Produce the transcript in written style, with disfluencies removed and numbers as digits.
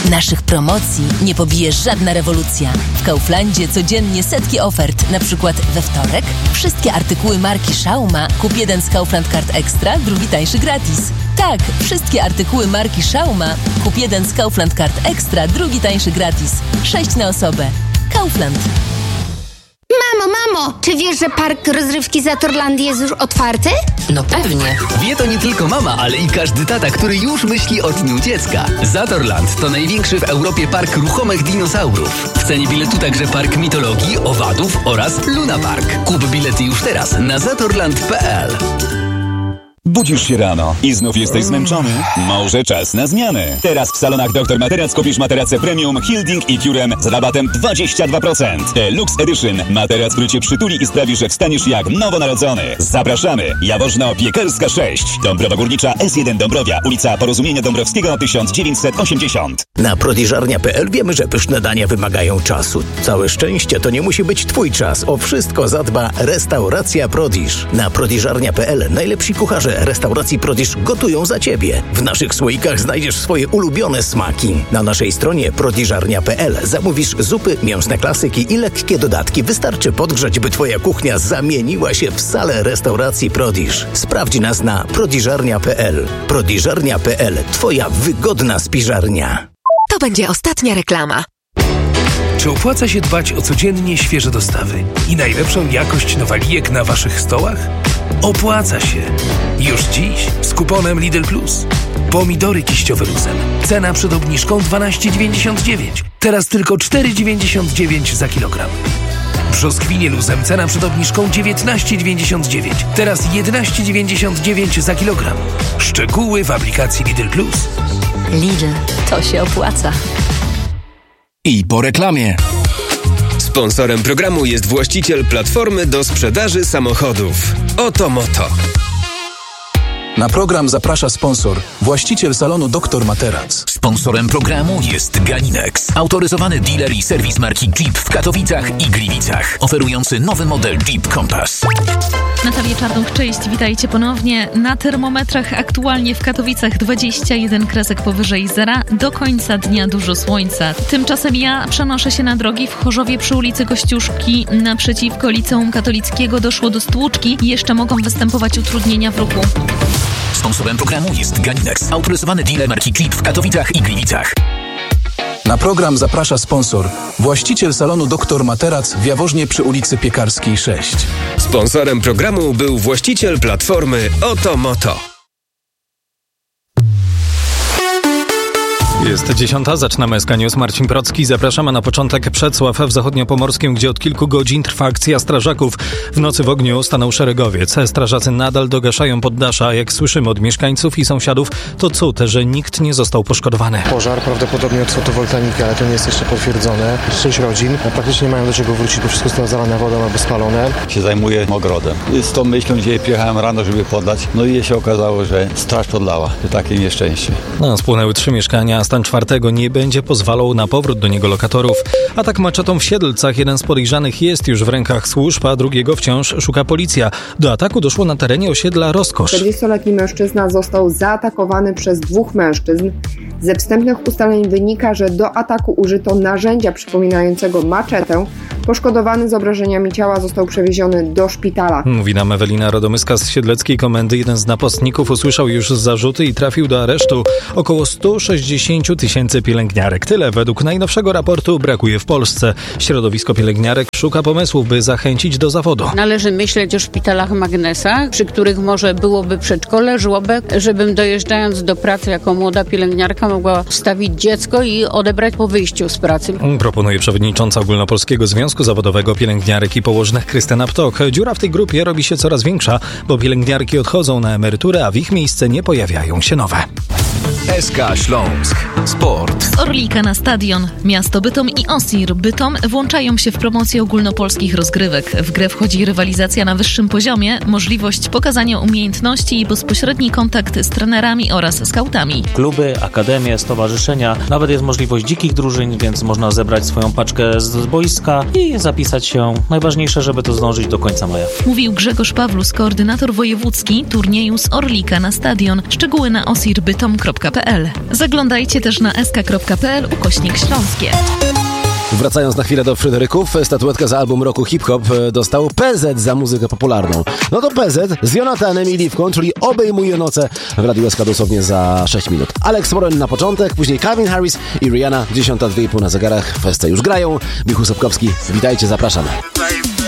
Naszych promocji nie pobije żadna rewolucja. W Kauflandzie codziennie setki ofert. Na przykład we wtorek wszystkie artykuły marki Schauma kup jeden z Kaufland Card Extra, drugi tańszy gratis. Tak, wszystkie artykuły marki Schauma kup jeden z Kaufland Card Extra, drugi tańszy gratis. 6 na osobę. Kaufland. Mamo, czy wiesz, że park rozrywki Zatorlandia jest już otwarty? No pewnie. Wie to nie tylko mama, ale i każdy tata, który już myśli o dniu dziecka. Zatorland to największy w Europie park ruchomych dinozaurów. W cenie biletu także park mitologii, owadów oraz Luna Park. Kup bilety już teraz na zatorland.pl. Budzisz się rano i znów jesteś zmęczony? Może czas na zmianę. Teraz w salonach Dr Materac kupisz materace premium Hilding i Curem z rabatem 22%. Deluxe Edition. Materac, który cię przytuli i sprawi, że wstaniesz jak nowonarodzony. Zapraszamy. Jaworzno-Piekarska 6. Dąbrowa Górnicza S1 Dąbrowia. Ulica Porozumienia Dąbrowskiego 1980. Na prodiżarnia.pl wiemy, że pyszne dania wymagają czasu. Całe szczęście to nie musi być twój czas. O wszystko zadba Restauracja Prodiż. Na prodiżarnia.pl najlepsi kucharze restauracji Prodiż gotują za ciebie. W naszych słoikach znajdziesz swoje ulubione smaki. Na naszej stronie prodiżarnia.pl zamówisz zupy, mięsne klasyki i lekkie dodatki. Wystarczy podgrzać, by twoja kuchnia zamieniła się w salę restauracji Prodiż. Sprawdź nas na prodiżarnia.pl. Prodiżarnia.pl. Twoja wygodna spiżarnia. To będzie ostatnia reklama. Czy opłaca się dbać o codziennie świeże dostawy i najlepszą jakość nawalijek na waszych stołach? Opłaca się. Już dziś z kuponem Lidl Plus. Pomidory kiściowe luzem. Cena przed obniżką 12,99. Teraz tylko 4,99 za kilogram. Brzoskwinie luzem. Cena przed obniżką 19,99. Teraz 11,99 za kilogram. Szczegóły w aplikacji Lidl Plus. Lidl, to się opłaca. I po reklamie. Sponsorem programu jest właściciel platformy do sprzedaży samochodów. Oto Moto. Na program zaprasza sponsor, właściciel salonu Dr Materac. Sponsorem programu jest Ganinex, autoryzowany dealer i serwis marki Jeep w Katowicach i Gliwicach, oferujący nowy model Jeep Compass. Natalia Czarnuch, cześć, witajcie ponownie. Na termometrach aktualnie w Katowicach 21 kresek powyżej zera, do końca dnia dużo słońca. Tymczasem ja przenoszę się na drogi. W Chorzowie przy ulicy Kościuszki naprzeciwko Liceum Katolickiego doszło do stłuczki i jeszcze mogą występować utrudnienia w ruchu. Sponsorem programu jest Ganinex, autoryzowany dealer marki Jeep w Katowicach i Gliwicach. Na program zaprasza sponsor, właściciel salonu Dr Materac w Jaworznie przy ulicy Piekarskiej 6. Sponsorem programu był właściciel platformy Oto Moto. Jest 10, zaczynamy SK News. Marcin Procki. Zapraszamy na początek Przedsław w Zachodniopomorskim, gdzie od kilku godzin trwa akcja strażaków. W nocy w ogniu stanął szeregowiec. Strażacy nadal dogaszają poddasza. Jak słyszymy od mieszkańców i sąsiadów, to cud, że nikt nie został poszkodowany. Pożar prawdopodobnie od fotowoltaiki, ale to nie jest jeszcze potwierdzone. 6 rodzin praktycznie nie mają do czego wrócić, bo wszystko zostało zalane wodą albo spalone. Się zajmuję ogrodem. Z tą myślą dzisiaj przyjechałem rano, żeby podlać. No i się okazało, że straż podlała. Takie nieszczęście. Spłonęły 3 mieszkania. Stan 4 nie będzie pozwalał na powrót do niego lokatorów. Atak maczetą w Siedlcach. Jeden z podejrzanych jest już w rękach służb, a drugiego wciąż szuka policja. Do ataku doszło na terenie osiedla Rozkosz. 40-letni mężczyzna został zaatakowany przez 2 mężczyzn. Ze wstępnych ustaleń wynika, że do ataku użyto narzędzia przypominającego maczetę. Poszkodowany z obrażeniami ciała został przewieziony do szpitala. Mówi nam Ewelina Radomyska z Siedleckiej Komendy. Jeden z napastników usłyszał już zarzuty i trafił do aresztu. Około 160 000 pielęgniarek. Tyle według najnowszego raportu brakuje w Polsce. Środowisko pielęgniarek szuka pomysłów, by zachęcić do zawodu. Należy myśleć o szpitalach magnesach, przy których może byłoby przedszkole, żłobek, żebym dojeżdżając do pracy jako młoda pielęgniarka mogła wstawić dziecko i odebrać po wyjściu z pracy. Proponuje przewodnicząca Ogólnopolskiego Związku Zawodowego Pielęgniarek i Położnych Krystyna Ptok. Dziura w tej grupie robi się coraz większa, bo pielęgniarki odchodzą na emeryturę, a w ich miejsce nie pojawiają się nowe. SK Śląsk. Sport. Z Orlika na stadion. Miasto Bytom i OSIR Bytom włączają się w promocję ogólnopolskich rozgrywek. W grę wchodzi rywalizacja na wyższym poziomie, możliwość pokazania umiejętności i bezpośredni kontakt z trenerami oraz skautami. Kluby, akademie, stowarzyszenia, nawet jest możliwość dzikich drużyn, więc można zebrać swoją paczkę z boiska i zapisać się. Najważniejsze, żeby to zdążyć do końca maja. Mówił Grzegorz Pawlus, koordynator wojewódzki turnieju z Orlika na stadion. Szczegóły na osirbytom.pl. Zaglądajcie też na sk.pl/śląskie. Wracając na chwilę do Fryderyków, statuetkę za album roku hip-hop dostał PZ za muzykę popularną. No to PZ z Jonathanem i Liwką, czyli obejmuje noce w Radiu SK dosłownie za 6 minut. Alex Warren na początek, później Calvin Harris i Rihanna, 10:02 na zegarach, w SC już grają. Michał Sobkowski, witajcie, zapraszamy.